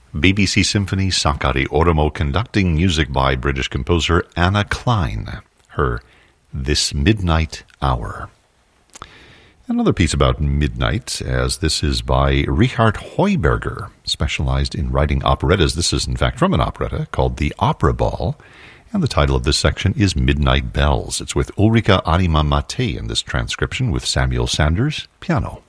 BBC Symphony Sakari Oromo, conducting music by British composer Anna Klein. Her This Midnight Hour. Another piece about midnight, as this is by Richard Heuberger, specialized in writing operettas. This is, in fact, from an operetta called The Opera Ball, and the title of this section is Midnight Bells. It's with Ulrika Arima Mate in this transcription with Samuel Sanders, piano.